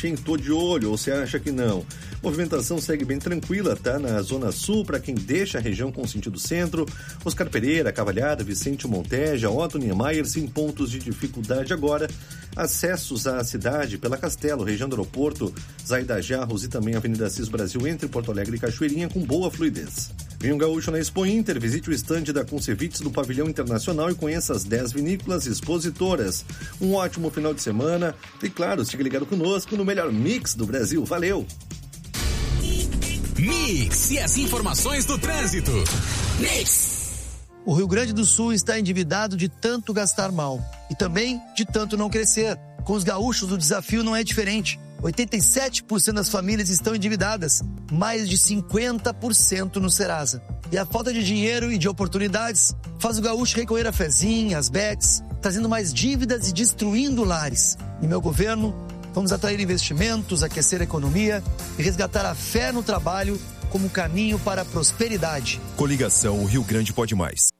hein? Tô de olho, ou você acha que não? Movimentação segue bem tranquila, tá? Na Zona Sul, para quem deixa a região com sentido centro, Oscar Pereira, Cavalhada, Vicente Monteja, Otto Niemeyer, sem pontos de dificuldade agora. Acessos à cidade pela Castelo, região do aeroporto, Zaida Jarros e também Avenida Assis Brasil, entre Porto Alegre e Cachoeirinha, com boa fluidez. Vinho Gaúcho na Expo Inter, visite o estande da Concevits do Pavilhão Internacional e conheça as 10 vinícolas expositoras. Um ótimo final de semana e, claro, fique ligado conosco no melhor mix do Brasil. Valeu! Mix e as informações do trânsito. Mix. O Rio Grande do Sul está endividado de tanto gastar mal e também de tanto não crescer. Com os gaúchos, o desafio não é diferente. 87% das famílias estão endividadas, mais de 50% no Serasa. E a falta de dinheiro e de oportunidades faz o gaúcho recorrer a fezinha, às bets, trazendo mais dívidas e destruindo lares. Em meu governo, vamos atrair investimentos, aquecer a economia e resgatar a fé no trabalho como caminho para a prosperidade. Coligação O Rio Grande Pode Mais.